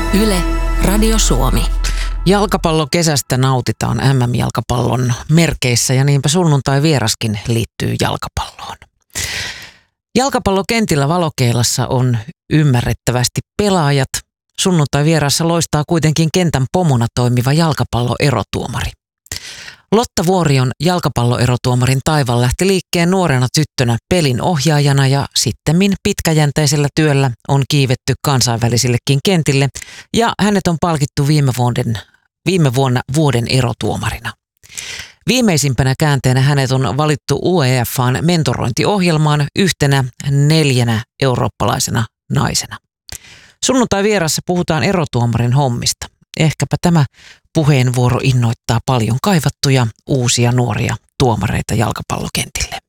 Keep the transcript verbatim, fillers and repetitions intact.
Yle, Radio Suomi. Jalkapallokesästä nautitaan M M-jalkapallon merkeissä ja niinpä sunnuntai vieraskin liittyy jalkapalloon. Jalkapallokentillä Valokeilassa on ymmärrettävästi pelaajat. Sunnuntai vierassa loistaa kuitenkin kentän pomona toimiva jalkapalloerotuomari. Lotta Vuorion jalkapalloerotuomarin taival lähti liikkeen nuorena tyttönä pelin ohjaajana ja sittemmin pitkäjänteisellä työllä on kiivetty kansainvälisillekin kentille ja hänet on palkittu viime, vuoden, viime vuonna vuoden erotuomarina. Viimeisimpänä käänteenä hänet on valittu U E F:n mentorointiohjelmaan yhtenä neljänä eurooppalaisena naisena. Sunnuntai vierassa puhutaan erotuomarin hommista. Ehkäpä tämä puheenvuoro innoittaa paljon kaivattuja uusia nuoria tuomareita jalkapallokentille.